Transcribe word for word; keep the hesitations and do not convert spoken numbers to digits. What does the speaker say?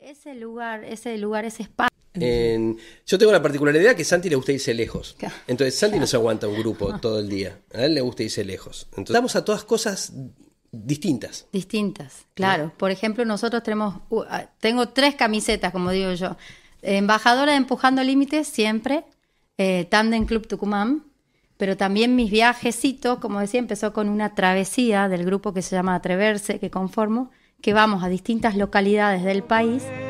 ese lugar, ese lugar, ese espacio. En, yo tengo la particularidad que a Santi le gusta irse lejos. Entonces Santi no se aguanta un grupo todo el día. A él le gusta irse lejos. Entonces estamos a todas cosas distintas. Distintas, claro. Por ejemplo, nosotros tenemos, uh, tengo tres camisetas, como digo yo. Embajadora de Empujando Límites, siempre. Eh, Tandem Club Tucumán. Pero también mis viajecitos, como decía, empezó con una travesía del grupo que se llama Atreverse, que conformo, que vamos a distintas localidades del país